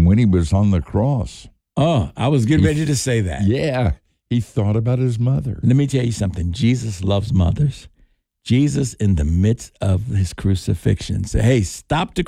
when he was on the cross. Oh, I was getting ready to say that. Yeah, he thought about his mother. Let me tell you something. Jesus loves mothers. Jesus, in the midst of his crucifixion, said, hey, stop the